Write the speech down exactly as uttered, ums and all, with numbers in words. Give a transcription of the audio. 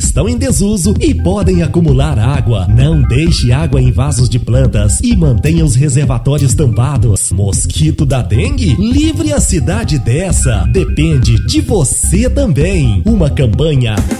estão em desuso e podem acumular água. Não deixe água em vasos de plantas e mantenha os reservatórios tampados. Mosquito da dengue? Livre a cidade dessa. Depende de você também. Uma campanha